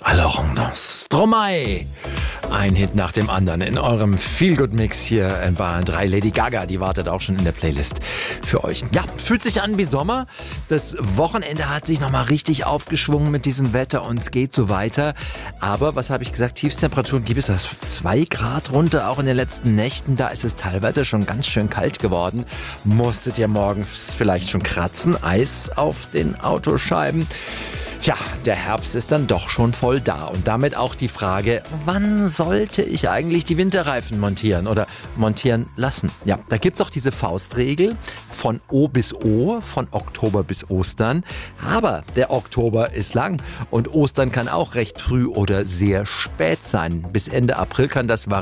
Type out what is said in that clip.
Alors on danse. Stromae. Ein Hit nach dem anderen in eurem Feel-Good-Mix hier in Bayern 3. Lady Gaga, die wartet auch schon in der Playlist für euch. Ja, fühlt sich an wie Sommer. Das Wochenende hat sich nochmal richtig aufgeschwungen mit diesem Wetter und es geht so weiter. Aber, was habe ich gesagt, Tiefstemperaturen gibt es auf 2 Grad runter, auch in den letzten Nächten. Da ist es teilweise schon ganz schön kalt geworden. Musstet ihr morgens vielleicht schon kratzen, Eis auf den Autoscheiben. Tja, der Herbst ist dann doch schon voll da und damit auch die Frage, wann sollte ich eigentlich die Winterreifen montieren oder montieren lassen? Ja, da gibt's auch diese Faustregel von O bis O, von Oktober bis Ostern. Aber der Oktober ist lang und Ostern kann auch recht früh oder sehr spät sein. Bis Ende April kann das variieren.